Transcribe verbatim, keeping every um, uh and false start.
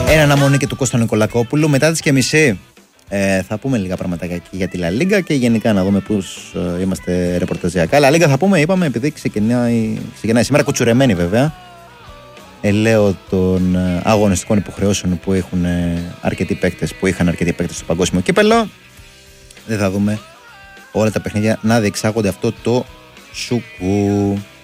Ένα αναμονή και του Κώστα Νικολακόπουλου. Μετά τις και μισή ε, θα πούμε λίγα πραγματάκια και για τη Λα Λίγκα και γενικά να δούμε πώς ε, είμαστε ρεπορταζιακά. Λα Λίγκα θα πούμε, είπαμε, επειδή ξεκινάει, ξεκινάει σήμερα κουτσουρεμένη βέβαια. Ελέω των ε, αγωνιστικών υποχρεώσεων που έχουν ε, αρκετοί παίκτες, που είχαν αρκετοί παίκτες στο παγκόσμιο κύπελλο. Δεν θα δούμε όλα τα παιχνίδια να διεξάγονται αυτό το σουκού.